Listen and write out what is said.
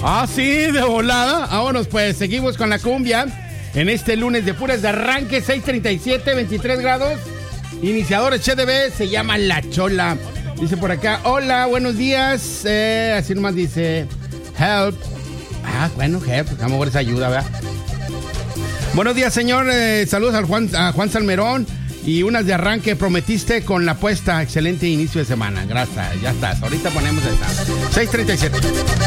Ah, sí, de volada. Vámonos, pues, seguimos con la cumbia. En este lunes de puras de arranque, 6:37, 23 grados. Iniciadores CDB, se llama La Chola. Dice por acá, hola, buenos días. Así nomás dice, help. Ah, bueno, help, vamos a ver esa ayuda, ¿verdad? Buenos días, señor. Saludos a Juan Salmerón. Y unas de arranque, prometiste con la apuesta. Excelente inicio de semana. Gracias, ya estás. Ahorita ponemos esta. 6:37.